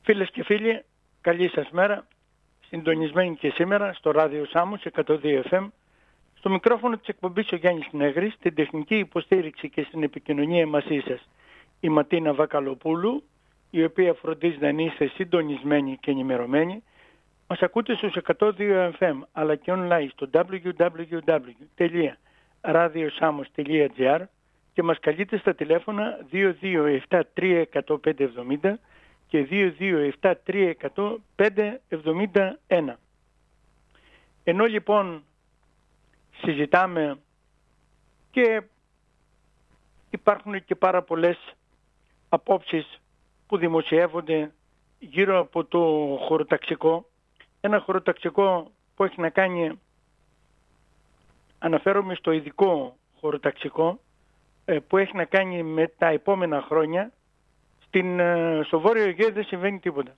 Φίλες και φίλοι, καλή σας μέρα. Συντονισμένοι και σήμερα στο ράδιο Σάμος 102 FM. Στο μικρόφωνο της εκπομπής ο Γιάννης Νέγρης, στην τεχνική υποστήριξη και στην επικοινωνία μαζί σας η Ματίνα Βακαλοπούλου, η οποία φροντίζει να είστε συντονισμένοι και ενημερωμένοι. Μας ακούτε στους 102 FM, αλλά και online στο www.radiosamos.gr και μας καλείτε στα τηλέφωνα 2273-10570 και 2273-10571. Ενώ λοιπόν συζητάμε και υπάρχουν και πάρα πολλές απόψεις που δημοσιεύονται γύρω από το χωροταξικό, ένα χωροταξικό που έχει να κάνει, αναφέρομαι στο ειδικό χωροταξικό, που έχει να κάνει με τα επόμενα χρόνια. Στο Βόρειο Αιγαίο δεν συμβαίνει τίποτα.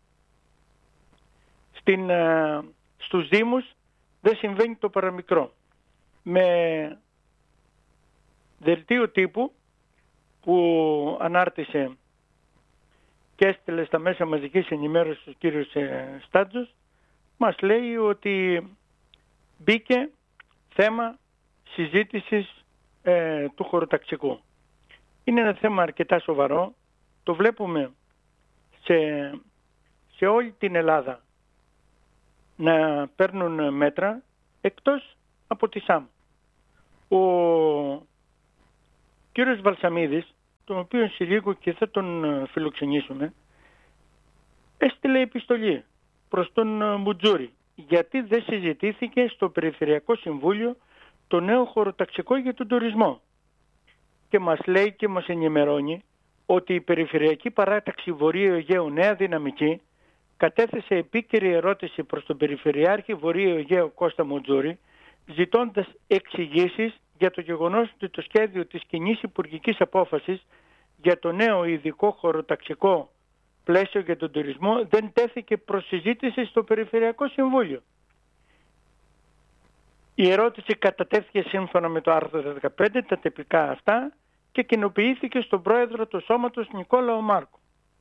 Στους Δήμους δεν συμβαίνει το παραμικρό. Με δελτίο τύπου που ανάρτησε και έστειλε στα μέσα μαζικής ενημέρωσης ο κύριος Στάτζος, μας λέει ότι μπήκε θέμα συζήτησης του χωροταξικού. Είναι ένα θέμα αρκετά σοβαρό. Το βλέπουμε σε όλη την Ελλάδα να παίρνουν μέτρα εκτός από τη ΣΑΜ. Ο κύριος Βαλσαμίδης, τον οποίο σε λίγο και θα τον φιλοξενήσουμε, έστειλε επιστολή προς τον Μουτζούρη γιατί δεν συζητήθηκε στο Περιφερειακό Συμβούλιο το νέο χωροταξικό για τον τουρισμό. Και μας λέει και μας ενημερώνει ότι η Περιφερειακή Παράταξη Βορείου Αιγαίου Νέα Δυναμική κατέθεσε επίκαιρη ερώτηση προς τον Περιφερειάρχη Βορείου Αιγαίου Κώστα Μουτζούρη, ζητώντας εξηγήσεις για το γεγονός ότι το σχέδιο της κοινής υπουργικής απόφασης για το νέο ειδικό χωροταξικό πλαίσιο για τον τουρισμό δεν τέθηκε προς συζήτηση στο Περιφερειακό Συμβούλιο. Η ερώτηση κατατέθηκε σύμφωνα με το άρθρο 15, τα τυπικά αυτά, και κοινοποιήθηκε στον πρόεδρο του σώματος Νικόλαο Μάρκο.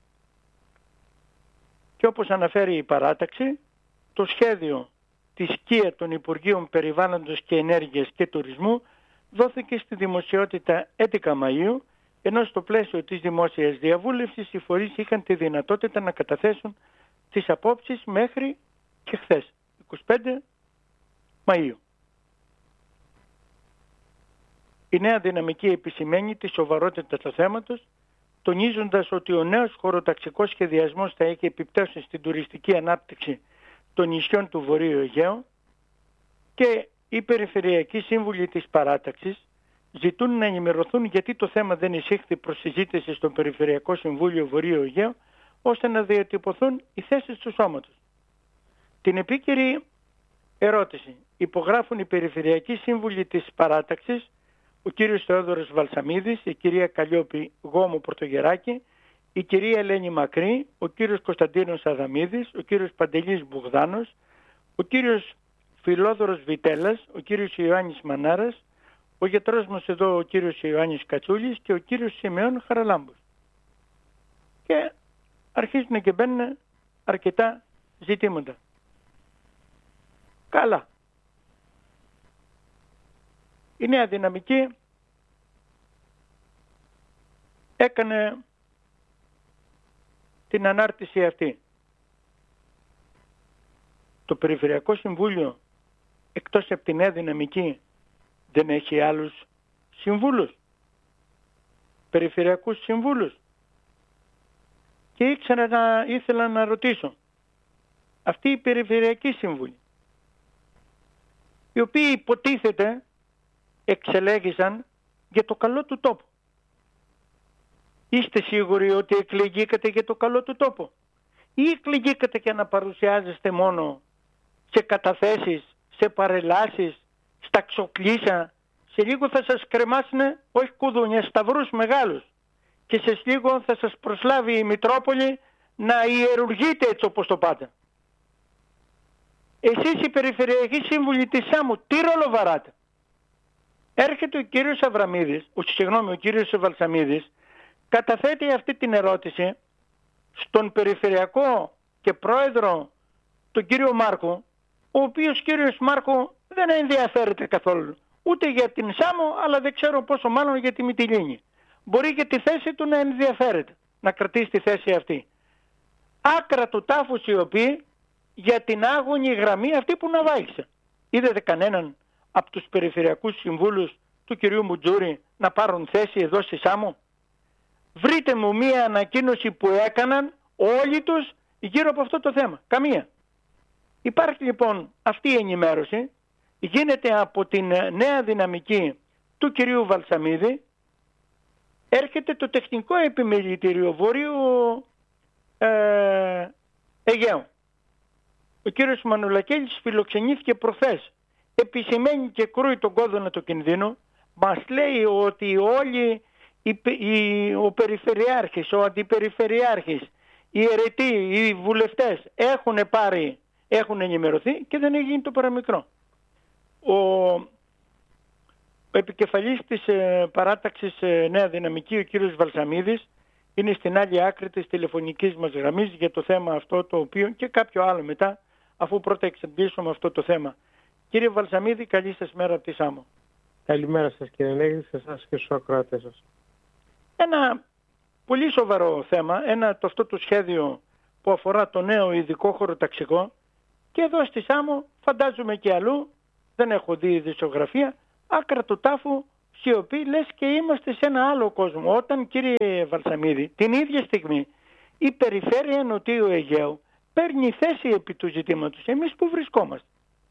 Και όπως αναφέρει η παράταξη, το σχέδιο της ΚΙΑ των Υπουργείων Περιβάλλοντος και Ενέργειας και Τουρισμού δόθηκε στη δημοσιότητα 11 Μαΐου, ενώ στο πλαίσιο της δημόσιας διαβούλευσης οι φορείς είχαν τη δυνατότητα να καταθέσουν τις απόψεις μέχρι και χθες, 25 Μαΐου. Η Νέα Δυναμική επισημαίνει τη σοβαρότητα του θέματος, τονίζοντας ότι ο νέος χωροταξικός σχεδιασμός θα έχει επιπτώσεις στην τουριστική ανάπτυξη των νησιών του Βορείου Αιγαίου, και οι Περιφερειακοί Σύμβουλοι της Παράταξης ζητούν να ενημερωθούν γιατί το θέμα δεν εισήχθη προς συζήτηση στο Περιφερειακό Συμβούλιο Βορείου Αιγαίου, ώστε να διατυπωθούν οι θέσεις του σώματος. Την επίκαιρη ερώτηση υπογράφουν οι Περιφερειακοί Σύμβουλοι της Παράταξης, ο κύριος Θεόδωρος Βαλσαμίδης, η κυρία Καλλιόπη Γόμου Πρωτογεράκη, η κυρία Ελένη Μακρύ, ο κύριος Κωνσταντίνος Αδαμίδης, ο κύριος Παντελής Μπουγδάνος, ο κύριος Φιλόδωρος Βιτέλλας, ο κύριος Ιωάννης Μανάρας, ο γιατρός μας εδώ ο κύριος Ιωάννης Κατσούλης και ο κύριος Σιμεών Χαραλάμπος. Και αρχίζουν και μπαίνουν αρκετά ζητήματα. Καλά. Η Νέα Δυναμική έκανε την ανάρτηση αυτή. Το Περιφερειακό Συμβούλιο εκτός από τη Νέα Δυναμική δεν έχει άλλους συμβούλους, περιφερειακούς συμβούλους. Και ήθελα να ρωτήσω, αυτοί οι περιφερειακοί σύμβουλοι, οι οποίοι υποτίθεται εξελέγησαν για το καλό του τόπου, είστε σίγουροι ότι εκλεγήκατε για το καλό του τόπου ή εκλεγήκατε για να παρουσιάζεστε μόνο σε καταθέσεις, σε παρελάσεις, στα ξοκλήσια? Σε λίγο θα σας κρεμάσουν όχι κουδούνια, σταυρούς μεγάλους, και σε λίγο θα σας προσλάβει η Μητρόπολη να ιερουργείτε έτσι όπως το πάτε. Εσείς οι Περιφερειακοί Σύμβουλοι της ΣΑΜΟΥ τι ρόλο βαράτε? Έρχεται ο κύριος ο κύριος Βαλσαμίδης, καταθέτει αυτή την ερώτηση στον Περιφερειακό και πρόεδρο τον κύριο Μάρκο, ο οποίος κύριος Μάρκο δεν ενδιαφέρεται καθόλου ούτε για την Σάμο, αλλά δεν ξέρω πόσο μάλλον για τη Μυτιλήνη. Μπορεί για τη θέση του να ενδιαφέρεται, να κρατήσει τη θέση αυτή. Άκρα του τάφου σιωπή για την άγωνη γραμμή αυτή που ναυάγησε. Είδατε κανέναν από τους περιφερειακούς συμβούλους του κυρίου Μουτζούρη να πάρουν θέση εδώ στη Σάμο? Βρείτε μου μία ανακοίνωση που έκαναν όλοι τους γύρω από αυτό το θέμα. Καμία. Υπάρχει λοιπόν αυτή η ενημέρωση, γίνεται από την νέα δυναμική του κυρίου Βαλσαμίδη, έρχεται το τεχνικό επιμελητήριο Βορείου Αιγαίου. Ο κύριος Μανουλακέλης φιλοξενήθηκε προχθές. Επισημαίνει και κρούει τον κόδωνα του κινδύνου. Μας λέει ότι όλοι ο περιφερειάρχης, ο αντιπεριφερειάρχης, οι αιρετοί, οι βουλευτές έχουν ενημερωθεί και δεν έχει γίνει το παραμικρό. Ο επικεφαλής της παράταξης Νέα Δυναμική, ο κύριος Βαλσαμίδης, είναι στην άλλη άκρη της τηλεφωνικής μας γραμμής για το θέμα αυτό, το οποίο και κάποιο άλλο μετά, αφού πρώτα εξαντλήσουμε αυτό το θέμα. Κύριε Βαλσαμίδη, καλή σας μέρα από τη Σάμο. Καλημέρα σας κύριε Νέγρη, σε εσάς και στους ακροατές σας. Ένα πολύ σοβαρό θέμα, αυτό το σχέδιο που αφορά το νέο ειδικό χωροταξικό, και εδώ στη Σάμο, φαντάζομαι και αλλού, δεν έχω δει ειδησιογραφία, άκρα του τάφου σιωπή, λες και είμαστε σε ένα άλλο κόσμο. Όταν, κύριε Βαλσαμίδη, την ίδια στιγμή η περιφέρεια Νοτίου Αιγαίου παίρνει θέση επί του ζητήματος. Εμείς που βρισκόμαστε?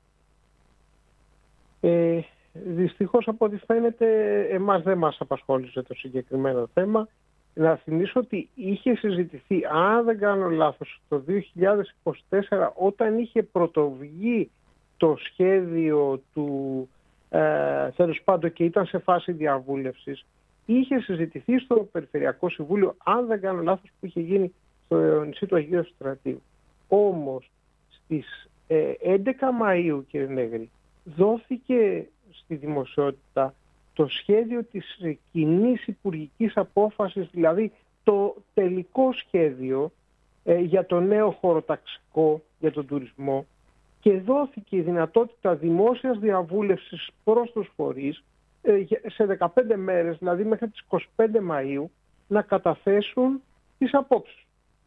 Δυστυχώς από ό,τι φαίνεται εμάς δεν μας απασχόλησε το συγκεκριμένο θέμα. Να θυμίσω ότι είχε συζητηθεί, αν δεν κάνω λάθος, το 2024, όταν είχε πρωτοβγεί το σχέδιο του, τέλος πάντων, και ήταν σε φάση διαβούλευσης, είχε συζητηθεί στο Περιφερειακό Συμβούλιο, αν δεν κάνω λάθος, που είχε γίνει στο νησί του Αγίου Στρατείου. Όμως στις 11 Μαΐου, κύριε Νέγρη, δόθηκε στη δημοσιότητα το σχέδιο της κοινής υπουργικής απόφασης, δηλαδή το τελικό σχέδιο για το νέο χωροταξικό για τον τουρισμό, και δόθηκε η δυνατότητα δημόσιας διαβούλευσης προς τους φορείς σε 15 μέρες, δηλαδή μέχρι τις 25 Μαΐου, να καταθέσουν τις απόψεις.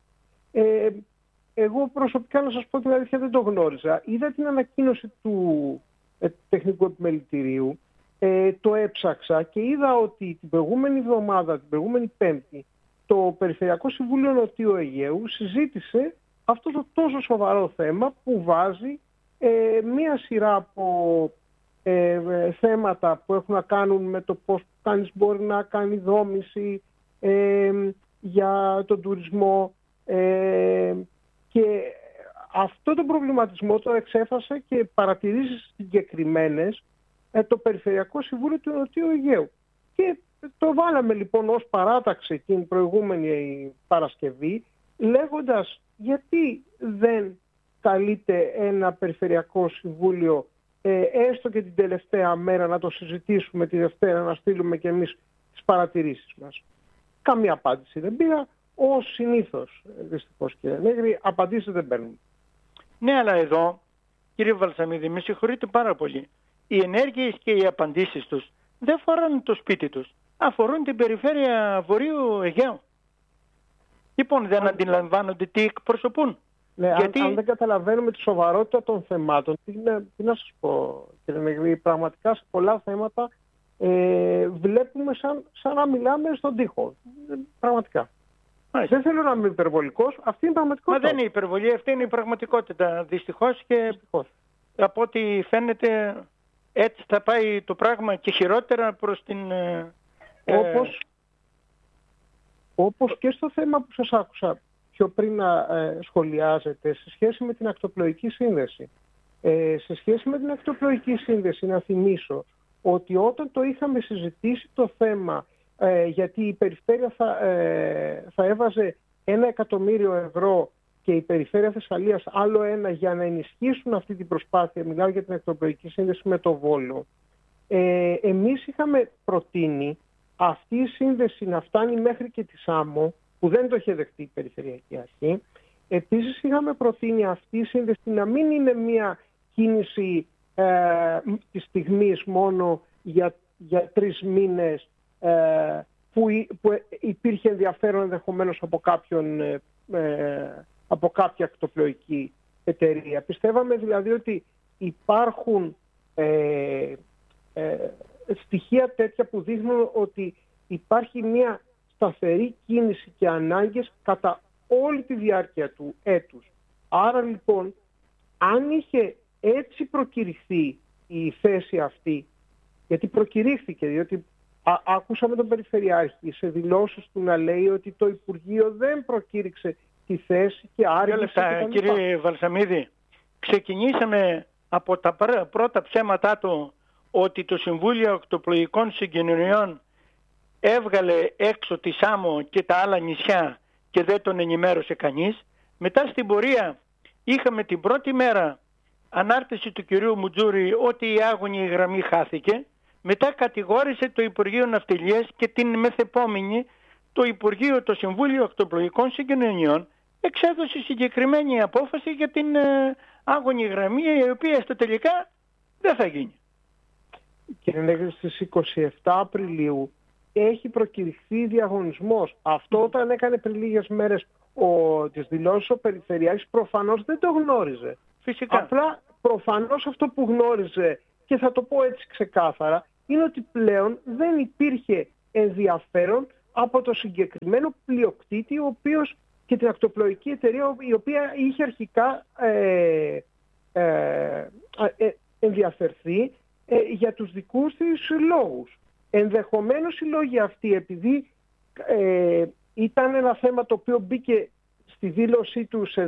Εγώ προσωπικά, να σας πω την αλήθεια, δεν το γνώριζα. Είδα την ανακοίνωση του τεχνικού επιμελητηρίου, το έψαξα και είδα ότι την προηγούμενη εβδομάδα, την προηγούμενη Πέμπτη, το Περιφερειακό Συμβούλιο Νοτιού Αιγαίου συζήτησε αυτό το τόσο σοβαρό θέμα που βάζει μία σειρά από θέματα που έχουν να κάνουν με το πώς κανείς μπορεί να κάνει δόμηση για τον τουρισμό, και αυτό το προβληματισμό το εξέφρασε και παρατηρήσεις συγκεκριμένες το Περιφερειακό Συμβούλιο του Νοτιού Αιγαίου. Και το βάλαμε λοιπόν ως παράταξη την προηγούμενη Παρασκευή, λέγοντας γιατί δεν καλείται ένα Περιφερειακό Συμβούλιο έστω και την τελευταία μέρα να το συζητήσουμε, τη Δευτέρα να στείλουμε και εμείς τις παρατηρήσεις μας. Καμία απάντηση δεν πήρα. Ως συνήθως, δυστυχώς κύριε Νέγρη, απαντήσεις δεν παίρνουμε. Ναι, αλλά εδώ, κύριε Βαλσαμίδη, με συγχωρείτε πάρα πολύ. Οι ενέργειες και οι απαντήσεις τους δεν αφορούν το σπίτι τους. Αφορούν την περιφέρεια Βορείου Αιγαίου. Λοιπόν, δεν αντιλαμβάνονται τι εκπροσωπούν. Ναι, γιατί... αν δεν καταλαβαίνουμε τη σοβαρότητα των θεμάτων, τι να σας πω κύριε Νέγρη, πραγματικά σε πολλά θέματα βλέπουμε σαν να μιλάμε στον τοίχο. Πραγματικά. Δεν θέλω να είμαι υπερβολικός, αυτή είναι η πραγματικότητα. Μα δεν είναι υπερβολή, αυτή είναι η πραγματικότητα. Δυστυχώς, και από ό,τι φαίνεται έτσι θα πάει το πράγμα και χειρότερα προς την... Όπως και στο θέμα που σας άκουσα πιο πριν να σχολιάζετε σε σχέση με την ακτοπλοϊκή σύνδεση. Σε σχέση με την ακτοπλοϊκή σύνδεση, να θυμίσω ότι όταν το είχαμε συζητήσει το θέμα, γιατί η περιφέρεια θα έβαζε 1 εκατομμύριο ευρώ και η περιφέρεια Θεσσαλίας άλλο ένα για να ενισχύσουν αυτή την προσπάθεια, μιλάω για την ακτοπλοϊκή σύνδεση με το Βόλο, εμείς είχαμε προτείνει αυτή η σύνδεση να φτάνει μέχρι και τη Σάμο, που δεν το είχε δεχτεί η Περιφερειακή Αρχή, Επίσης είχαμε προτείνει αυτή η σύνδεση να μην είναι μια κίνηση της στιγμής μόνο για 3 μήνες που υπήρχε ενδιαφέρον ενδεχομένως από κάποια ακτοπλοϊκή εταιρεία. Πιστεύαμε δηλαδή ότι υπάρχουν στοιχεία τέτοια που δείχνουν ότι υπάρχει μια σταθερή κίνηση και ανάγκες κατά όλη τη διάρκεια του έτους. Άρα λοιπόν, αν είχε έτσι προκηρυχθεί η θέση αυτή, γιατί προκηρύχθηκε, διότι άκουσαμε τον Περιφερειάρχη σε δηλώσεις του να λέει ότι το Υπουργείο δεν προκήρυξε τη θέση και άργησε. Κύριε Βαλσαμίδη, ξεκινήσαμε από τα πρώτα ψέματά του ότι το Συμβούλιο Ακτοπλοϊκών Συγκοινωνιών έβγαλε έξω τη Σάμο και τα άλλα νησιά και δεν τον ενημέρωσε κανείς. Μετά στην πορεία είχαμε την πρώτη μέρα ανάρτηση του κυρίου Μουτζούρη ότι η άγωνη γραμμή χάθηκε. Μετά κατηγόρησε το Υπουργείο Ναυτιλίας και την μεθεπόμενη το Συμβούλιο Ακτοπλοϊκών Συγκοινωνιών εξέδωσε συγκεκριμένη απόφαση για την άγωνη γραμμή, η οποία στο τελικά δεν θα γίνει. Κύριε Νέγκρη, στις 27 Απριλίου έχει προκηρυχθεί διαγωνισμός. Αυτό όταν έκανε πριν λίγες μέρες τις δηλώσεις ο Περιφερειάρχης προφανώς δεν το γνώριζε. Φυσικά. Απλά προφανώς αυτό που γνώριζε, και θα το πω έτσι ξεκάθαρα, είναι ότι πλέον δεν υπήρχε ενδιαφέρον από το συγκεκριμένο πλειοκτήτη, ο οποίος και την ακτοπλοϊκή εταιρεία, η οποία είχε αρχικά ενδιαφερθεί για τους δικούς της λόγους. Ενδεχομένως οι λόγοι αυτοί, επειδή ήταν ένα θέμα το οποίο μπήκε στη δήλωσή του σε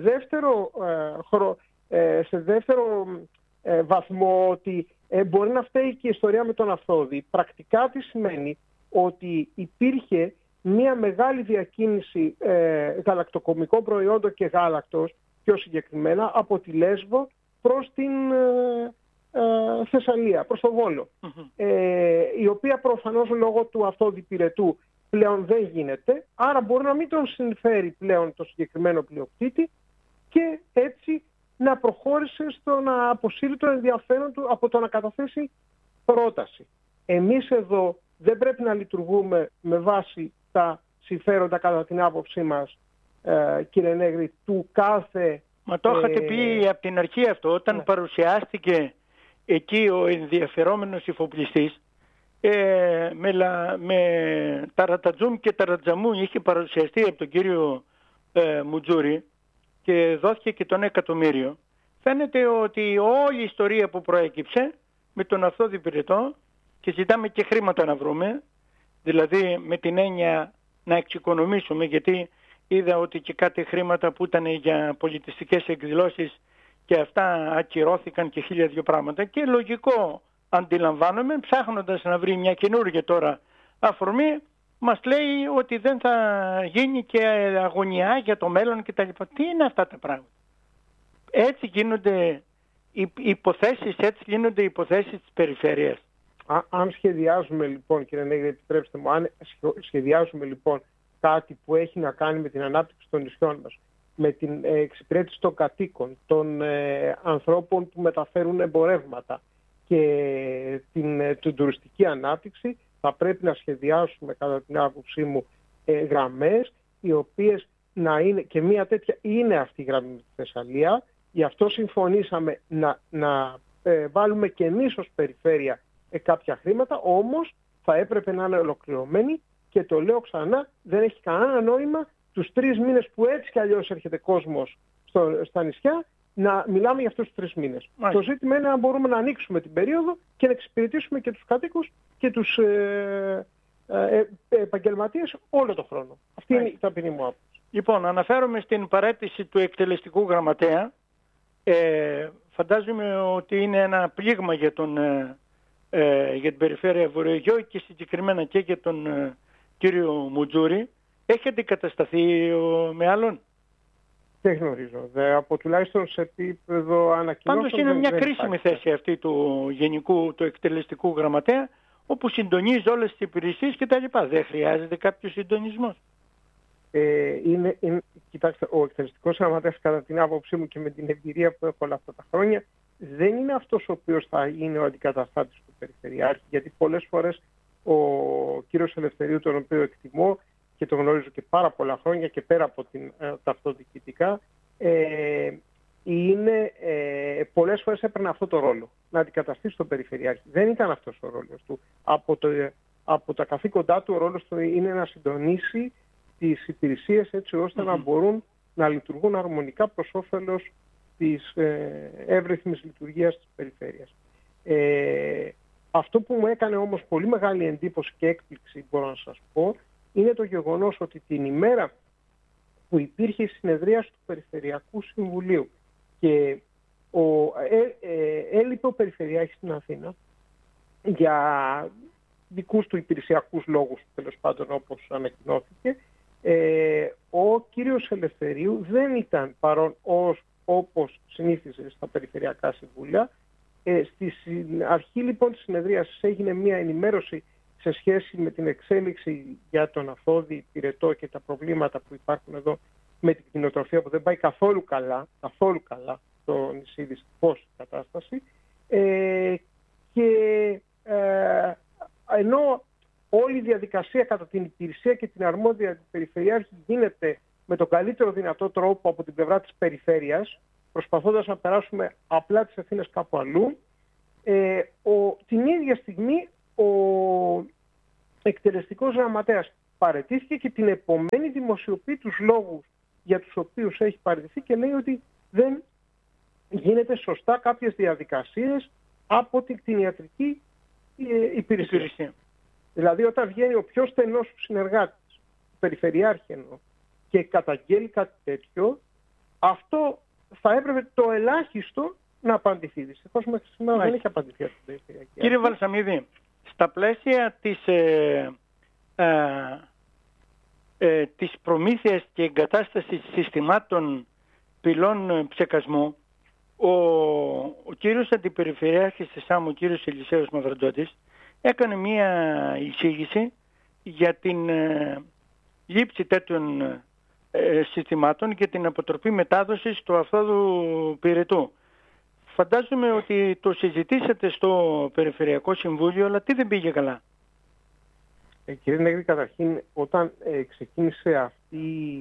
δεύτερο βαθμό, ότι μπορεί να φταίει και η ιστορία με τον Αυθόδη. Πρακτικά τι σημαίνει? Ότι υπήρχε μια μεγάλη διακίνηση γαλακτοκομικών προϊόντων και γάλακτος, πιο συγκεκριμένα από τη Λέσβο προς την Θεσσαλία, προς το Βόλο, η οποία προφανώς λόγω του Αυθόδη Πυρετού πλέον δεν γίνεται, άρα μπορεί να μην τον συμφέρει πλέον το συγκεκριμένο πλειοκτήτη και έτσι να προχώρησε στο να αποσύρει το ενδιαφέρον του από το να καταθέσει πρόταση. Εμείς εδώ δεν πρέπει να λειτουργούμε με βάση τα συμφέροντα, κατά την άποψή μας, κύριε Νέγκρη, του κάθε... Μα το είχατε πει από την αρχή αυτό, όταν παρουσιάστηκε εκεί ο ενδιαφερόμενος υφοπλιστής, με ταρατατζούμ και ταρατζαμού είχε παρουσιαστεί από τον κύριο Μουτζούρη και δόθηκε και τον εκατομμύριο. Φαίνεται ότι όλη η ιστορία που προέκυψε με τον Αυθόδη Πυρετό, και ζητάμε και χρήματα να βρούμε, δηλαδή με την έννοια να εξοικονομήσουμε, γιατί είδα ότι και κάτι χρήματα που ήταν για πολιτιστικές εκδηλώσεις και αυτά ακυρώθηκαν και 1002 πράγματα, και λογικό αντιλαμβάνομαι, ψάχνοντας να βρει μια καινούργια τώρα αφορμή, μας λέει ότι δεν θα γίνει και αγωνιά για το μέλλον κτλ. Τι είναι αυτά τα πράγματα? Έτσι γίνονται υποθέσεις, της περιφέρειας. Αν σχεδιάζουμε λοιπόν, κύριε Νέγκρη, επιτρέψτε μου, αν σχεδιάζουμε λοιπόν κάτι που έχει να κάνει με την ανάπτυξη των νησιών μας, με την εξυπηρέτηση των κατοίκων, των ανθρώπων που μεταφέρουν εμπορεύματα και την τουριστική ανάπτυξη, θα πρέπει να σχεδιάσουμε, κατά την άποψή μου, γραμμές οι οποίες να είναι, και μία τέτοια είναι αυτή η γραμμή με τη Θεσσαλία. Γι' αυτό συμφωνήσαμε να βάλουμε και εμείς ως περιφέρεια κάποια χρήματα, όμως θα έπρεπε να είναι ολοκληρωμένη, και το λέω ξανά, δεν έχει κανένα νόημα τους 3 μήνες που έτσι κι αλλιώς έρχεται κόσμος στα νησιά να μιλάμε για αυτούς τους 3 μήνες. Το ζήτημα είναι αν μπορούμε να ανοίξουμε την περίοδο και να εξυπηρετήσουμε και τους κατοίκους και τους επαγγελματίες όλο τον χρόνο. Αυτή είναι η ταπεινή μου άποψη. Λοιπόν, αναφέρομαι στην παραίτηση του εκτελεστικού γραμματέα. Φαντάζομαι ότι είναι ένα πλήγμα για την περιφέρεια Βορειογιώ και συγκεκριμένα και για τον κύριο Μουτζούρη. Έχει αντικατασταθεί με άλλον? Δεν γνωρίζω. Από τουλάχιστον σε επίπεδο ανακοινώσεων. Πάντως είναι μια κρίσιμη θέση αυτή του εκτελεστικού γραμματέα, όπου συντονίζει όλες τις υπηρεσίες κτλ. Δεν χρειάζεται κάποιο συντονισμός? Κοιτάξτε, ο εκτελεστικός γραμματέας, κατά την άποψή μου και με την εμπειρία που έχω όλα αυτά τα χρόνια, δεν είναι αυτός ο οποίος θα είναι ο αντικαταστάτης του Περιφερειάρχη, γιατί πολλές φορές ο κύριος Ελευθερίου, τον οποίο εκτιμώ και τον γνωρίζω και πάρα πολλά χρόνια και πέρα από τα αυτοδιοικητικά, πολλές φορές έπαιρνε αυτό το ρόλο, να αντικαταστήσει τον Περιφερειάρχη. Δεν ήταν αυτός ο ρόλος του. Από τα καθήκοντά του, ο ρόλος του είναι να συντονίσει τις υπηρεσίες έτσι ώστε να μπορούν να λειτουργούν αρμονικά προς όφελος της εύρυθμης λειτουργίας της περιφέρειας. Αυτό που μου έκανε όμως πολύ μεγάλη εντύπωση και έκπληξη, μπορώ να σας πω, είναι το γεγονός ότι την ημέρα που υπήρχε η συνεδρίαση του Περιφερειακού Συμβουλίου και έλειπε ο Περιφερειάρχης στην Αθήνα για δικούς του υπηρεσιακούς λόγους, τέλος πάντων, όπως ανακοινώθηκε, ο κύριος Ελευθερίου δεν ήταν παρόν όπως συνήθιζε στα Περιφερειακά Συμβούλια. Στην αρχή λοιπόν της συνεδρίασης έγινε μια ενημέρωση σε σχέση με την εξέλιξη για τον Αφόδη, Πυρετό και τα προβλήματα που υπάρχουν εδώ με την κτηνοτροφία, που δεν πάει καθόλου καλά στο νησί, δυστυχώς η κατάσταση. Ενώ όλη η διαδικασία κατά την υπηρεσία και την αρμόδια του Περιφερειάρχη γίνεται με τον καλύτερο δυνατό τρόπο από την πλευρά της περιφέρειας, προσπαθώντας να περάσουμε απλά τις ευθύνες κάπου αλλού, την ίδια στιγμή ο εκτελεστικός γραμματέας παραιτήθηκε και την επομένη δημοσιοποιεί τους λόγους για τους οποίους έχει παραιτηθεί και λέει ότι δεν γίνεται σωστά κάποιες διαδικασίες από την κτηνιατρική υπηρεσία. Δηλαδή όταν βγαίνει ο πιο στενός συνεργάτης, του Περιφερειάρχη εννοώ, και καταγγέλει κάτι τέτοιο, αυτό θα έπρεπε το ελάχιστο να απαντηθεί. Δυστυχώς μέχρι σήμερα δεν έχει απαντηθεί από την Περιφερειακή. Κύριε Βαλσαμίδη, στα πλαίσια της προμήθειας και εγκατάστασης συστημάτων πυλών ψεκασμού, ο κύριος Αντιπεριφερειάρχης της ΣΑΜ, ο κύριος Ελισέος Μαυραντζώτης, έκανε μία εισήγηση για την λήψη τέτοιων συστημάτων και την αποτροπή μετάδοσης του Αφόδου Πυρετού. Φαντάζομαι ότι το συζητήσατε στο Περιφερειακό Συμβούλιο, αλλά τι δεν πήγε καλά? Κύριε Νέγρη, καταρχήν όταν ξεκίνησε αυτή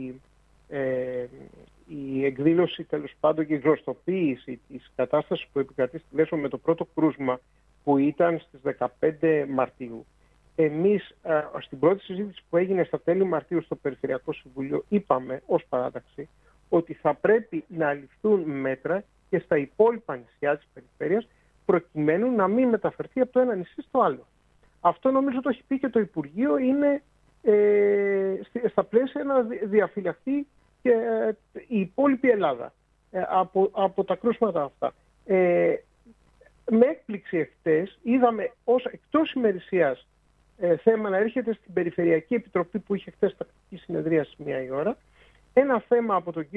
η εκδήλωση, τέλος πάντων, και η γνωστοποίηση της κατάστασης που επικρατεί στη Λέσβο με το πρώτο κρούσμα που ήταν στις 15 Μαρτίου, εμείς στην πρώτη συζήτηση που έγινε στα τέλη Μαρτίου στο Περιφερειακό Συμβούλιο είπαμε ως παράταξη ότι θα πρέπει να ληφθούν μέτρα και στα υπόλοιπα νησιά της περιφέρειας προκειμένου να μην μεταφερθεί από το ένα νησί στο άλλο. Αυτό νομίζω το έχει πει και το Υπουργείο, είναι στα πλαίσια να διαφυλαχθεί και η υπόλοιπη Ελλάδα από τα κρούσματα αυτά. Με έκπληξη εχθές είδαμε ως εκτός ημερησίας θέμα να έρχεται στην Περιφερειακή Επιτροπή που είχε χθες τακτική συνεδρία στις 1 η ώρα, ένα θέμα από τον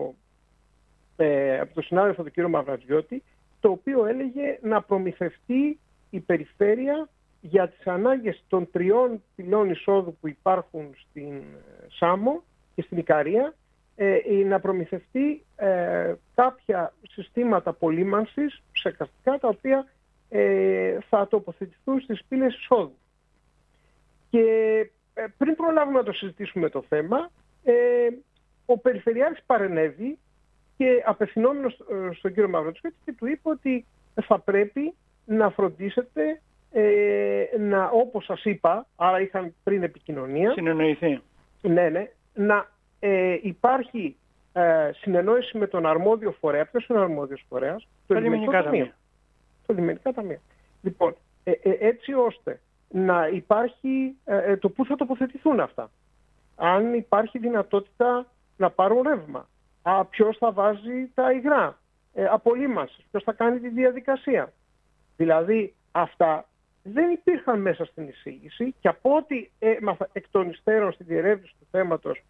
συνάδελφο τον κύριο Μαυραντζιώτη, το οποίο έλεγε να προμηθευτεί η περιφέρεια για τις ανάγκες των 3 πυλών εισόδου που υπάρχουν στην Σάμο και στην Ικαρία, να προμηθευτεί κάποια συστήματα πολύμανσης ψεκαστικά, τα οποία θα τοποθετηθούν στις πύλες εισόδου. Και πριν προλάβουμε να το συζητήσουμε το θέμα, ο Περιφερειάρχης παρενέβη και απευθυνόμενος στον κύριο Μαυραντζιώτη και του είπε ότι θα πρέπει να φροντίσετε όπως σας είπα, άρα είχαν πριν επικοινωνία, συνεννοηθεί. Ναι, να υπάρχει συνεννόηση με τον αρμόδιο φορέα. Ποιος είναι ο αρμόδιος φορέας? Το Λιμενικά Ταμείο. Το Λιμενικά Ταμείο. Λοιπόν, έτσι ώστε να υπάρχει το πού θα τοποθετηθούν αυτά. Αν υπάρχει δυνατότητα να πάρουν ρεύμα. Ποιος θα βάζει τα υγρά. Απολύμανσης. Ποιος θα κάνει τη διαδικασία. Δηλαδή αυτά δεν υπήρχαν μέσα στην εισήγηση και από ό,τι έμαθα εκ των υστέρων στην διερεύνηση του θέματος,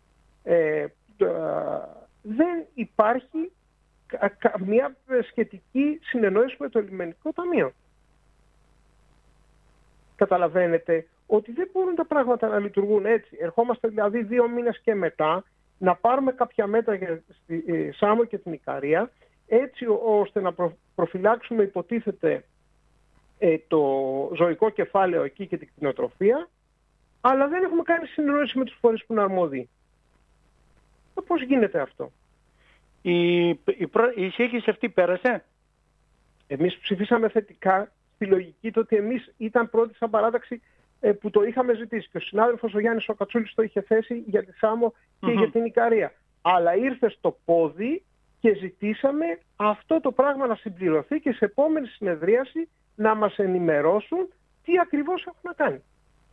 δεν υπάρχει μια σχετική συνεννόηση με το Λιμενικό Ταμείο. Καταλαβαίνετε ότι δεν μπορούν τα πράγματα να λειτουργούν έτσι. Ερχόμαστε δηλαδή 2 μήνες και μετά να πάρουμε κάποια μέτρα για στη Σάμο και την Ικαρία, έτσι ώστε να προφυλάξουμε, υποτίθεται, το ζωικό κεφάλαιο εκεί και την κτηνοτροφία, αλλά δεν έχουμε κάνει συνεννόηση με τους φορείς που είναι αρμόδιοι. Πώς γίνεται αυτό? Η εισήγηση αυτή πέρασε. Εμείς ψηφίσαμε θετικά στη λογική το ότι εμείς ήταν πρώτοι σαν παράταξη που το είχαμε ζητήσει. Και ο συνάδελφος ο Γιάννης ο Κατσούλης το είχε θέσει για τη Σάμο και για την Ικαρία. Αλλά ήρθε στο πόδι και ζητήσαμε αυτό το πράγμα να συμπληρωθεί και σε επόμενη συνεδρίαση να μας ενημερώσουν τι ακριβώς έχουν να κάνει.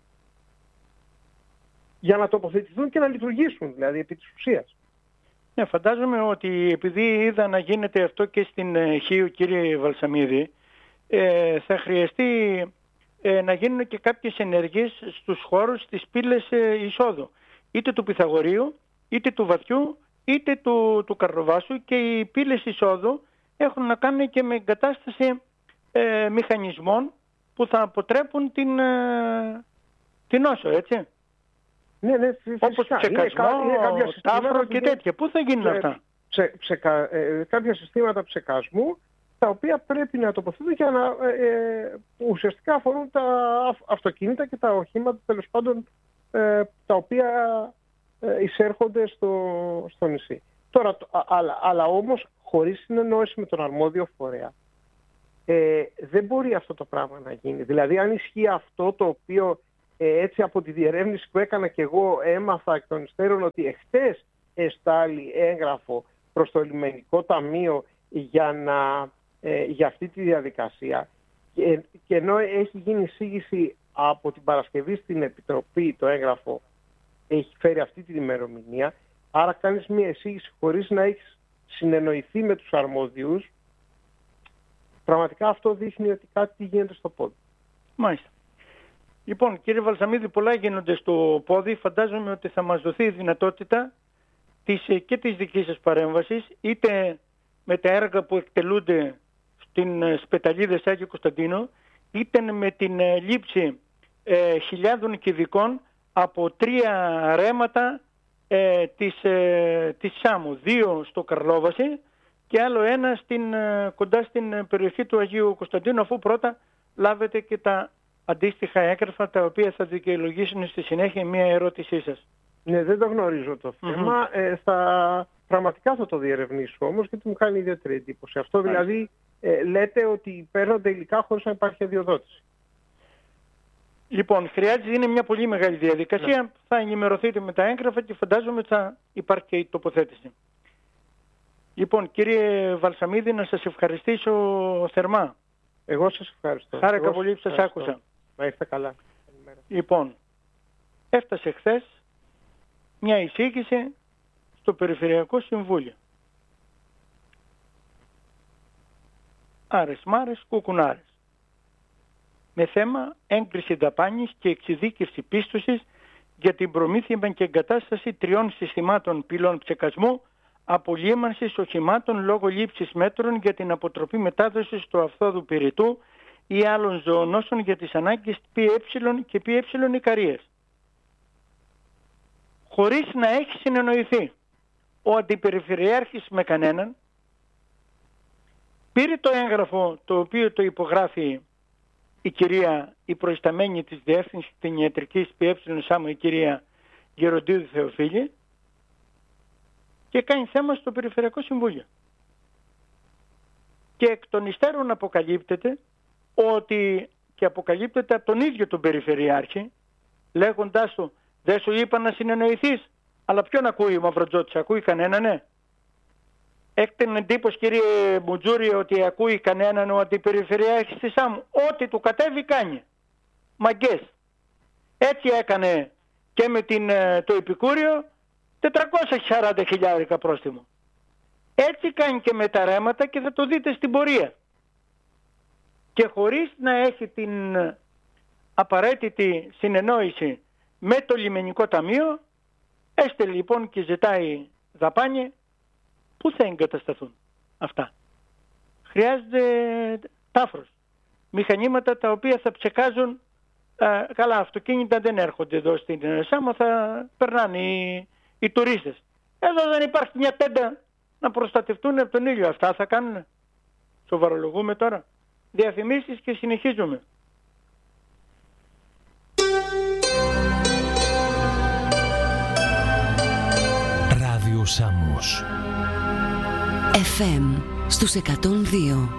Για να τοποθετηθούν και να λειτουργήσουν, δηλαδή επί της ουσίας. Ναι, φαντάζομαι ότι επειδή είδα να γίνεται αυτό και στην Χίου, κύριε Βαλσαμίδη, θα χρειαστεί να γίνουν και κάποιες ενέργειες στους χώρους της πύλες εισόδου. Είτε του Πυθαγορείου, είτε του Βαθιού, είτε του Καρλοβάσου, και οι πύλες εισόδου έχουν να κάνουν και με εγκατάσταση μηχανισμών που θα αποτρέπουν την όσο, έτσι. Ναι, φυσικά. Όπως ψεκασμό, τάφρο και τέτοια. Πού θα γίνουν αυτά? Κάποια συστήματα ψεκασμού, τα οποία πρέπει να τοποθετούν για να ουσιαστικά αφορούν τα αυτοκίνητα και τα οχήματα, τέλος πάντων, τα οποία εισέρχονται στο νησί. Τώρα, αλλά όμως χωρίς συνεννόηση με τον αρμόδιο φορέα, δεν μπορεί αυτό το πράγμα να γίνει. Δηλαδή, αν ισχύει αυτό το οποίο έτσι από τη διερεύνηση που έκανα και εγώ έμαθα εκ των υστέρων, ότι εχθές εστάλει έγγραφο προς το Λιμενικό Ταμείο για αυτή τη διαδικασία, και ενώ έχει γίνει εισήγηση από την Παρασκευή στην Επιτροπή, το έγγραφο έχει φέρει αυτή την ημερομηνία, άρα κάνεις μια εισήγηση χωρίς να έχεις συνεννοηθεί με τους αρμόδιους. Πραγματικά αυτό δείχνει ότι κάτι γίνεται στο πόδι. Μάλιστα. Λοιπόν, κύριε Βαλσαμίδη, πολλά γίνονται στο πόδι. Φαντάζομαι ότι θα μας δοθεί η δυνατότητα και της δικής σας παρέμβασης, είτε με τα έργα που εκτελούνται στην Σπεταλίδες Άγιο Κωνσταντίνο, είτε με την λήψη χιλιάδων κυβικών από 3 ρέματα της Σάμου, 2 στο Καρλόβαση και άλλο 1 κοντά στην περιοχή του Αγίου Κωνσταντίνου, αφού πρώτα λάβετε και τα αντίστοιχα έγγραφα, τα οποία θα δικαιολογήσουν στη συνέχεια μια ερώτησή σας. Ναι, δεν το γνωρίζω το θέμα. Πραγματικά θα το διερευνήσω όμως, γιατί μου κάνει ιδιαίτερη εντύπωση. Αυτό δηλαδή λέτε ότι παίρνονται υλικά χωρίς να υπάρχει αδειοδότηση. Λοιπόν, χρειάζεται, είναι μια πολύ μεγάλη διαδικασία. Ναι. Θα ενημερωθείτε με τα έγγραφα και φαντάζομαι ότι θα υπάρχει και η τοποθέτηση. Λοιπόν, κύριε Βαλσαμίδη, να σας ευχαριστήσω θερμά. Εγώ σας ευχαριστώ. Χάρηκα πολύ που σας άκουσα. Να είστε καλά. Λοιπόν, έφτασε χθες μια εισήγηση στο Περιφερειακό Συμβούλιο. Άρες μάρες κουκουνάρες. Με θέμα έγκριση δαπάνης και εξειδίκευση πίστοσης για την προμήθεια και εγκατάσταση 3 συστημάτων πυλών ψεκασμού απολύμανσης οχημάτων λόγω λήψης μέτρων για την αποτροπή μετάδοσης του αυθόδου πυρητού ή άλλων ζωονόσων για τις ανάγκες ΠΕ και ΠΕ Ικαρίας. Χωρίς να έχει συνεννοηθεί ο Αντιπεριφερειάρχης με κανέναν, πήρε το έγγραφο το οποίο το υπογράφει η κυρία, η προϊσταμένη της Διεύθυνσης Κτηνιατρικής ΠΕ Σάμο, η κυρία Γεροντίδου Θεοφίλη, και κάνει θέμα στο Περιφερειακό Συμβούλιο. Και εκ των υστέρων αποκαλύπτεται ότι, και αποκαλύπτεται από τον ίδιο τον Περιφερειάρχη, λέγοντάς του, δεν σου είπα να συνεννοηθείς, αλλά ποιον ακούει ο Μαυροτζώτης, ακούει κανέναν, ναι? Έχετε την εντύπωση, κύριε Μουτζούρη, ότι ακούει κανέναν ο Αντιπεριφερειάρχης της Σάμου? Ό,τι του κατέβει κάνει. Μαγκές. Έτσι έκανε και με το Επικούριο, 440.000 πρόστιμο. Έτσι κάνει και με τα ρέματα και θα το δείτε στην πορεία. Και χωρίς να έχει την απαραίτητη συνεννόηση με το Λιμενικό Ταμείο, έστελνε λοιπόν και ζητάει δαπάνη. Πού θα εγκατασταθούν αυτά? Χρειάζεται τάφρος, μηχανήματα τα οποία θα ψεκάζουν Καλά, αυτοκίνητα δεν έρχονται εδώ στην Σάμο, θα περνάνε οι τουρίστες. Εδώ δεν υπάρχει μια τέντα να προστατευτούν από τον ήλιο. Αυτά θα κάνουν. Σοβαρολογούμε τώρα. Διαφημίσεις και συνεχίζουμε. Ράδιο Σάμος FM στους 102.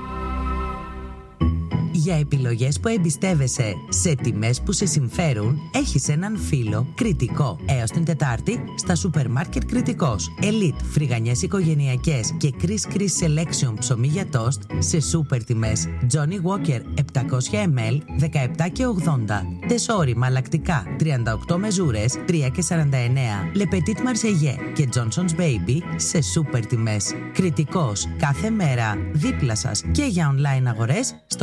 Για επιλογές που εμπιστεύεσαι σε τιμές που σε συμφέρουν, έχεις έναν φίλο Κρητικό. Έως την Τετάρτη στα σούπερ μάρκετ Κρητικός. Elite, φρυγανιές οικογενειακές και Chris Selection ψωμί για τόστ σε σούπερ τιμές. Johnny Walker 700 ml 17 και 80. Τεσόρι λακτικά 38 μεζούρες 3 και 49. Le Petit Marseillais και Johnson's Baby σε σούπερ τιμές. Κρητικός, κάθε μέρα δίπλα σας και για online αγορές στο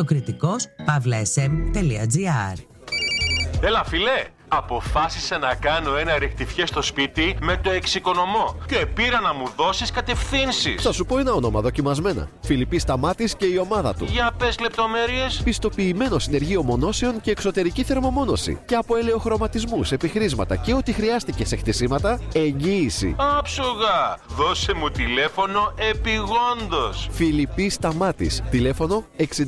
kritikos.sm.gr. Έλα φίλε, αποφάσισα να κάνω ένα ρεκτιφιέ στο σπίτι με το εξοικονομώ και πήρα να μου δώσεις κατευθύνσεις. Θα σου πω ένα όνομα δοκιμασμένα. Φιλιππής Σταμάτης και η ομάδα του. Για πες λεπτομέρειες. Πιστοποιημένο συνεργείο μονώσεων και εξωτερική θερμομόνωση. Και από ελαιοχρωματισμούς, επιχρήσματα και ό,τι χρειάστηκε σε χτισήματα, εγγύηση. Άψογα! Δώσε μου τηλέφωνο επιγόντως. Φιλιππής Σταμάτης. Τηλέφωνο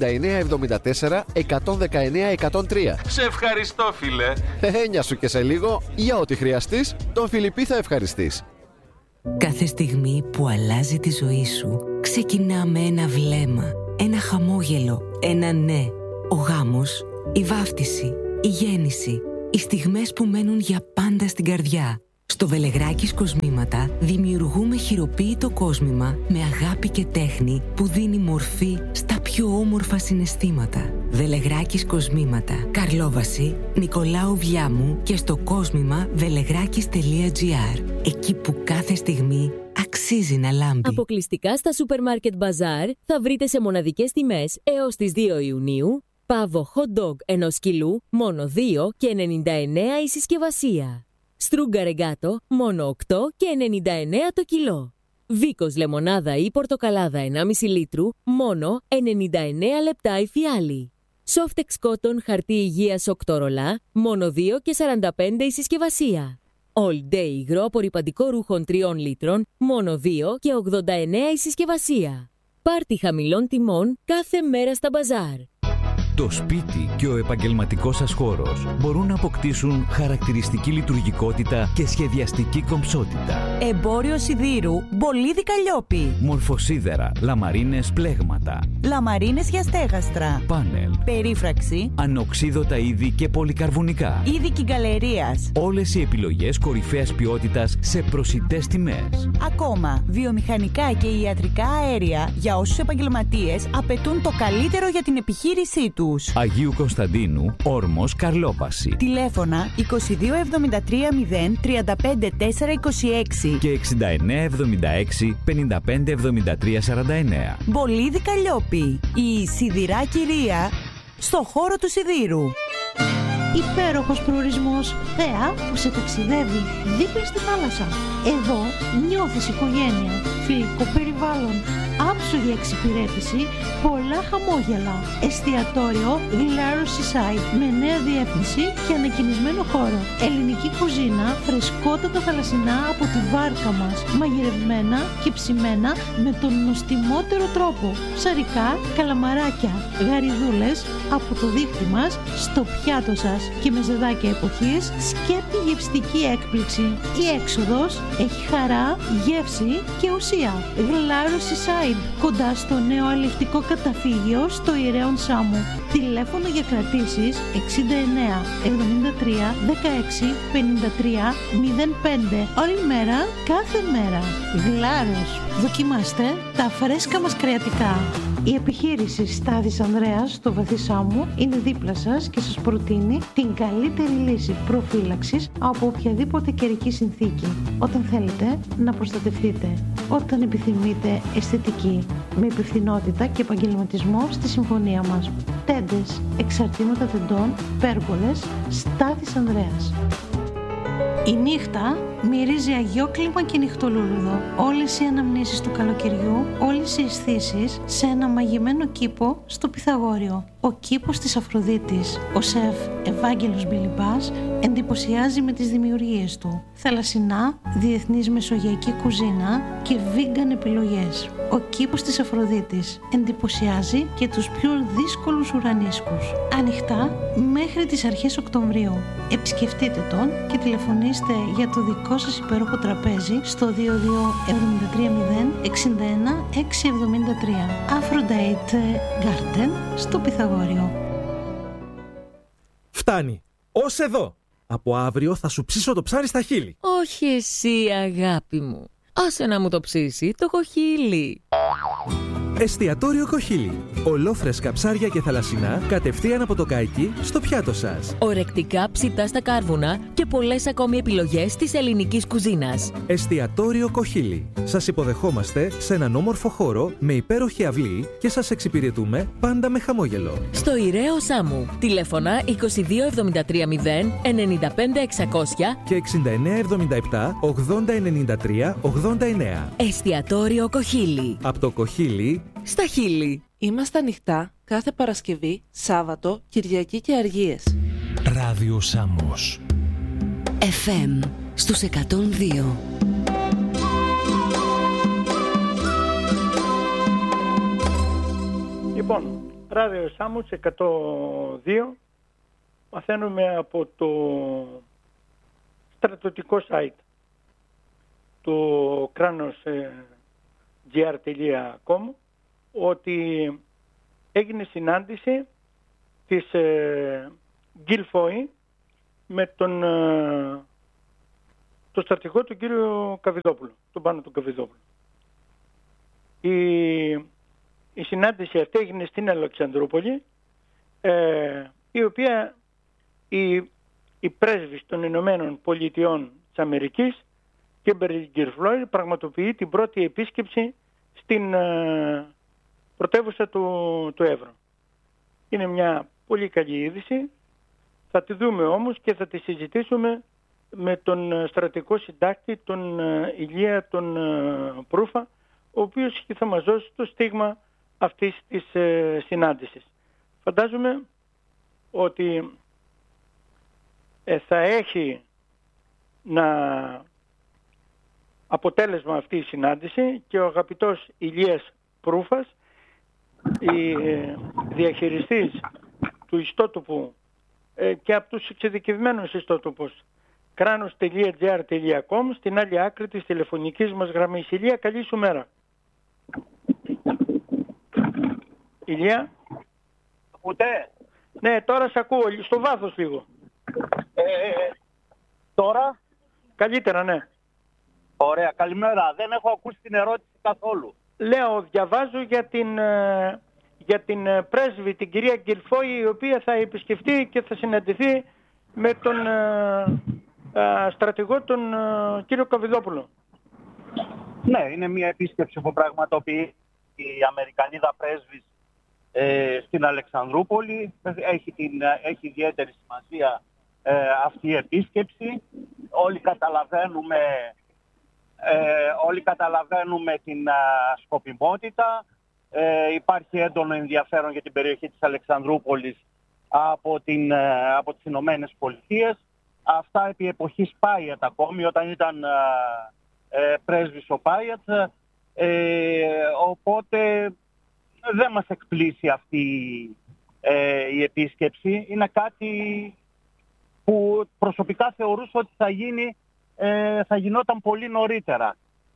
6974 119 103. Σε ευχαριστώ φίλε. Έννοια σου και σε λίγο, για ό,τι χρειαστείς, τον Φιλιππή θα ευχαριστείς. Κάθε στιγμή που αλλάζει τη ζωή σου, ξεκινά με ένα βλέμμα, ένα χαμόγελο, ένα ναι. Ο γάμος, η βάφτιση, η γέννηση, οι στιγμές που μένουν για πάντα στην καρδιά. Στο Βελεγράκης Κοσμήματα δημιουργούμε χειροποίητο κόσμημα με αγάπη και τέχνη που δίνει μορφή στα πιο όμορφα συναισθήματα. Βελεγράκης Κοσμήματα, Καρλόβαση, Νικολάου Βιάμου και στο κόσμημα velεγράκης.gr. Εκεί που κάθε στιγμή αξίζει να λάμπει. Αποκλειστικά στα σούπερ μάρκετ Bazaar θα βρείτε σε μοναδικές τιμές έως τις 2 Ιουνίου πάβο hot dog 1 κιλού μόνο 2 και 99 η συσκευασία. Στρούγκα ρεγκάτο μόνο 8 και 99 το κιλό. Βίκος λεμονάδα ή πορτοκαλάδα 1,5 λίτρου μόνο 99 λεπτά η φιάλη. Softex Cotton χαρτί υγείας 8 ρολά μόνο 2 και 45 η συσκευασία. All Day υγρό απορρυπαντικό ρούχων 3 λίτρων μόνο 2 και 89 η συσκευασία. Πάρτι χαμηλών τιμών κάθε μέρα στα μπαζάρ. Το σπίτι και ο επαγγελματικός σας χώρος μπορούν να αποκτήσουν χαρακτηριστική λειτουργικότητα και σχεδιαστική κομψότητα. Εμπόριο σιδήρου Μπολίδι Καλλιόπη. Μορφοσίδερα, λαμαρίνες πλέγματα. Λαμαρίνες για στέγαστρα. Πάνελ. Περίφραξη. Ανοξίδωτα είδη και πολυκαρβουνικά. Είδη κυγκαλερίας. Όλες οι επιλογές κορυφαίας ποιότητας σε προσιτές τιμές. Ακόμα, βιομηχανικά και ιατρικά αέρια για όσους επαγγελματίες απαιτούν το καλύτερο για την επιχείρησή του. Αγίου Κωνσταντίνου, Όρμος, Καρλόπαση. Τηλέφωνα 2273 0 35 426 και 6976 55 73 49. Μπολίδι Καλλιόπη, η σιδηρά κυρία στο χώρο του σιδήρου. Υπέροχος προορισμός, θέα που σε ταξιδεύει δίπλα στη θάλασσα. Εδώ νιώθεις οικογένεια, φιλικό περιβάλλον, άψογη εξυπηρέτηση, πολλά χαμόγελα. Εστιατόριο Glarus Seaside με νέα διεύθυνση και ανακοινισμένο χώρο. Ελληνική κουζίνα, φρεσκότατα θαλασσινά από τη βάρκα μας, μαγειρευμένα και ψημένα με τον νοστιμότερο τρόπο. Ψαρικά, καλαμαράκια, γαριδούλες από το δίχτυ μας στο πιάτο σας και με ζεδάκια εποχής, σκέπτη γευστική έκπληξη. Η έξοδος έχει χαρά, γεύση και ουσία. Glarus Seaside, κοντά στο νέο αλευτικό καταφύγιο στο Ιερέον Σάμου. Τηλέφωνο για κρατήσεις 69 73 16 53 05. Όλη μέρα, κάθε μέρα. Γλάρος. Δοκιμάστε τα φρέσκα μας κρεατικά. Η επιχείρηση Στάδης Ανδρέας στο Βαθύ Σάμου είναι δίπλα σας και σας προτείνει την καλύτερη λύση προφύλαξης από οποιαδήποτε καιρική συνθήκη. Όταν θέλετε να προστατευτείτε. Όταν επιθυμείτε αισθητική, με υπευθυνότητα και επαγγελματισμό στη συμφωνία μας. Τέντες, εξαρτήματα τεντών, πέργολες, Στάδης Ανδρέας. Η νύχτα Μυρίζει αγιόκλιμα και νυχτολούλουδο. Όλες οι αναμνήσεις του καλοκαιριού, όλες οι αισθήσεις σε ένα μαγειμένο κήπο στο Πυθαγόριο. Ο κήπος της Αφροδίτης, ο σεφ Ευάγγελος Μπιλιμπάς, εντυπωσιάζει με τις δημιουργίες του. Θαλασσινά, διεθνής μεσογειακή κουζίνα και vegan επιλογές. Ο κήπος της Αφροδίτης εντυπωσιάζει και τους πιο δύσκολους ουρανίσκους. Ανοιχτά μέχρι τις αρχές Οκτωβρίου. Επισκεφτείτε τον και τηλεφωνήστε για το δικό σας υπέροχο τραπέζι στο 22 730 61 673. Aphrodite Garden στο Πυθαγόριο. Φτάνει. Ως εδώ. Από αύριο θα σου ψήσω το ψάρι στα χείλη. Όχι εσύ, αγάπη μου. Άσε να μου το ψήσει το κοχύλι. Εστιατόριο Κοχύλι. Ολόφρεσκα ψάρια και θαλασσινά κατευθείαν από το καϊκί στο πιάτο σας. Ορεκτικά ψητά στα κάρβουνα και πολλές ακόμη επιλογές της ελληνικής κουζίνας. Εστιατόριο Κοχύλι. Σας υποδεχόμαστε σε έναν όμορφο χώρο με υπέροχη αυλή και σας εξυπηρετούμε πάντα με χαμόγελο. Στο Ηραίο Σάμου. Τηλέφωνα 22 73 0 95 600 και 6977 80 93 89. Εστιατόριο Κοχύλι. Από το Κοχύλι στα χείλη. Είμαστε ανοιχτά κάθε Παρασκευή, Σάββατο, Κυριακή και Αργίες. Ράδιο Σάμος. FM στους 102. Λοιπόν, Ράδιο Σάμος 102. Μαθαίνουμε από το στρατιωτικό site του kranos.gr.com ότι έγινε συνάντηση της Γκιλφόη με τον στρατηγό του κύριο Καβιδόπουλο, τον Πάνο του Καβιδόπουλου. Η συνάντηση αυτή έγινε στην Αλεξανδρούπολη, η οποία η πρέσβης των Ηνωμένων Πολιτειών της Αμερικής και Γκιλφόη πραγματοποιεί την πρώτη επίσκεψη στην πρωτεύουσα του Εύρω. Είναι μια πολύ καλή είδηση. Θα τη δούμε όμως και θα τη συζητήσουμε με τον στρατηγικό συντάκτη, τον Ηλία τον Προύφα, ο οποίος θα μας δώσει το στίγμα αυτής της συνάντησης. Φαντάζομαι ότι θα έχει αποτέλεσμα αυτή η συνάντηση και ο αγαπητός Ηλίας Προύφας, διαχειριστής του ιστότοπου και από τους εξειδικευμένους ιστότοπους kranos.gr.com στην άλλη άκρη της τηλεφωνικής μας γραμμής. Ηλία, καλή σου μέρα. Ηλία. Ακούτε? Ναι, τώρα σε ακούω, στο βάθος λίγο. Τώρα? Καλύτερα, ναι. Ωραία, καλημέρα. Δεν έχω ακούσει την ερώτηση καθόλου. Λέω, διαβάζω για την πρέσβη, την κυρία Γκιλφόη, η οποία θα επισκεφτεί και θα συναντηθεί με τον στρατηγό, τον κύριο Καβιδόπουλο. Ναι, είναι μια επίσκεψη που πραγματοποιεί η Αμερικανίδα πρέσβης στην Αλεξανδρούπολη. Έχει ιδιαίτερη σημασία αυτή η επίσκεψη. Όλοι καταλαβαίνουμε την σκοπιμότητα. Υπάρχει έντονο ενδιαφέρον για την περιοχή της Αλεξανδρούπολης από τις Ηνωμένες Πολιτείες. Αυτά επί εποχής Πάιατ ακόμη, όταν ήταν πρέσβης ο Πάιατ. Οπότε δεν μας εκπλήσει αυτή η επίσκεψη. Είναι κάτι που προσωπικά θεωρούσα ότι θα γινόταν πολύ νωρίτερα.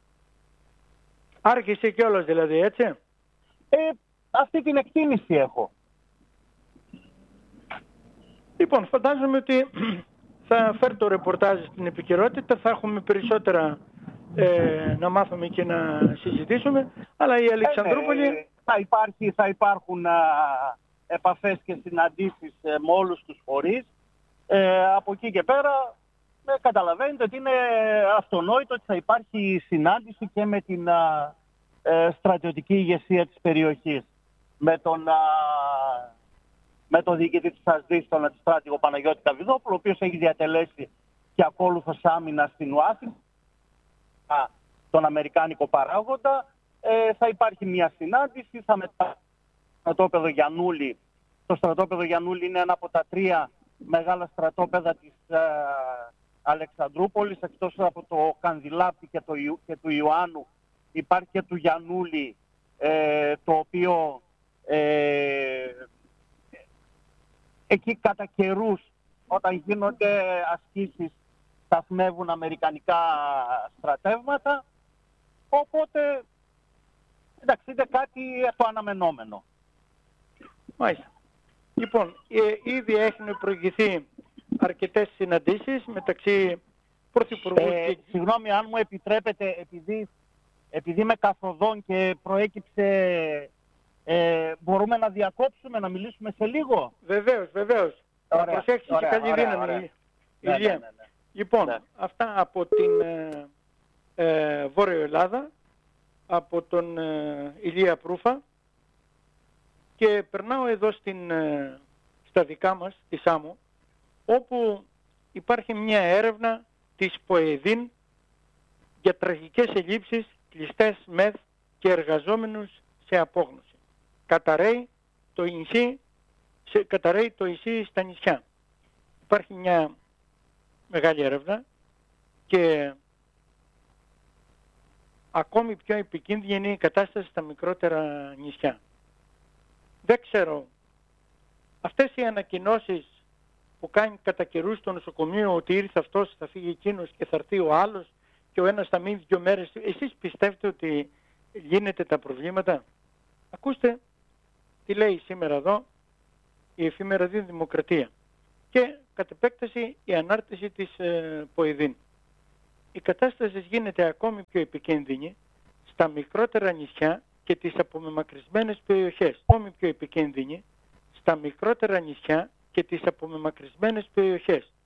Άρχισε κιόλας δηλαδή, έτσι? Αυτή την εκτίμηση έχω. Λοιπόν, φαντάζομαι ότι θα φέρει το ρεπορτάζ στην επικαιρότητα, θα έχουμε περισσότερα να μάθουμε και να συζητήσουμε, αλλά η Αλεξανδρούπολη... Θα υπάρχουν επαφές και συναντήσεις με όλους τους φορείς. Από εκεί και πέρα καταλαβαίνετε ότι είναι αυτονόητο ότι θα υπάρχει συνάντηση και με την στρατιωτική ηγεσία της περιοχής. Με τον διοικητή της ΑΣΔΙΣ, τον στράτηγο Παναγιώτη Καβιδόπουλο, ο οποίος έχει διατελέσει και ακόλουθος άμυνα στην Ουάσιγκτον, τον αμερικάνικο παράγοντα. Θα υπάρχει μια συνάντηση, θα μετά στρατόπεδο Γιαννούλη. Το στρατόπεδο Γιαννούλη είναι ένα από τα 3 μεγάλα στρατόπεδα της Αλεξανδρούπολης, εκτός από το Κανδυλάπη και του Ιωάννου. Υπάρχει και του Γιαννούλη, το οποίο εκεί κατά καιρούς, όταν γίνονται ασκήσεις, σταθμεύουν αμερικανικά στρατεύματα. Οπότε, εντάξει, είναι κάτι το αναμενόμενο. Μάλιστα. Λοιπόν, ήδη έχουν προηγηθεί αρκετές συναντήσεις μεταξύ πρωθυπουργού και... Συγγνώμη, αν μου επιτρέπετε, επειδή είμαι καθοδόν και προέκυψε, μπορούμε να διακόψουμε, να μιλήσουμε σε λίγο? Βεβαίως. Ωραία, προσέξεις και καλή δύναμη, Ηλία. Ναι. Λοιπόν, αυτά από την Βόρειο Ελλάδα, από τον Ηλία Προύφα, και περνάω εδώ στα δικά μας, τη Σάμο, όπου υπάρχει μια έρευνα της ΠΟΕΔΗΝ για τραγικές ελλείψεις, κλειστές ΜΕΘ και εργαζόμενους σε απόγνωση. Καταραίει το νησί στα νησιά. Υπάρχει μια μεγάλη έρευνα και ακόμη πιο επικίνδυνη είναι η κατάσταση στα μικρότερα νησιά. Δεν ξέρω, αυτές οι ανακοινώσεις που κάνει κατά καιρούς στο νοσοκομείο ότι ήρθε αυτός, θα φύγει εκείνος και θα έρθει ο άλλος και ο ένας θα μείνει 2 μέρες, εσείς πιστεύετε ότι λύνεται τα προβλήματα? Ακούστε τι λέει σήμερα εδώ η εφημερίδα Δημοκρατία και κατ' επέκταση η ανάρτηση της ΠΟΕΔΗΝ. Η κατάσταση γίνεται ακόμη πιο επικίνδυνη στα μικρότερα νησιά και τις απομεμακρυσμένες περιοχές. Ακόμη πιο επικίνδυνη στα μικρότερα νησιά και τις απομεμακρυσμένες περιοχές.